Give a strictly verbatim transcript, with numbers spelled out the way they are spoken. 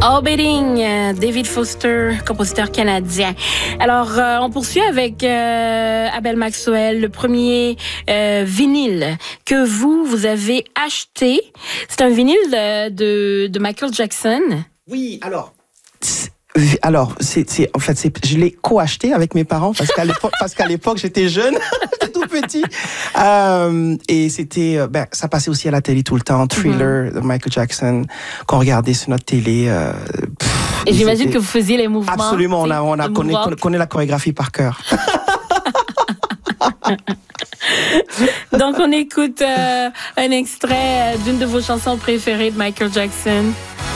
Orbiting, euh, David Foster, compositeur canadien. Alors, euh, on poursuit avec euh, Abel Maxwell, le premier euh, vinyle que vous, vous avez acheté. C'est un vinyle de, de, de Michael Jackson. Oui, alors... Alors, c'est, c'est, en fait, c'est, je l'ai co-acheté avec mes parents parce qu'à l'époque, parce qu'à l'époque j'étais jeune, j'étais tout petit. Euh, et c'était, ben, ça passait aussi à la télé tout le temps. Thriller mm-hmm. de Michael Jackson, qu'on regardait sur notre télé. Euh, pff, et j'imagine que vous faisiez les mouvements. Absolument, on a, on a connaît, connaît la chorégraphie par cœur. Donc, on écoute euh, un extrait d'une de vos chansons préférées de Michael Jackson.